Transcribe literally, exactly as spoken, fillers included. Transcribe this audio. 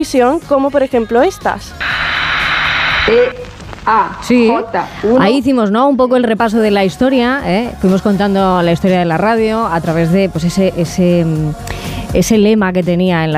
como por ejemplo estas. E A Sí, J uno. ahí hicimos, ¿no?, un poco el repaso de la historia, ¿eh? Fuimos contando la historia de la radio a través de pues ese ese ese lema que tenía en la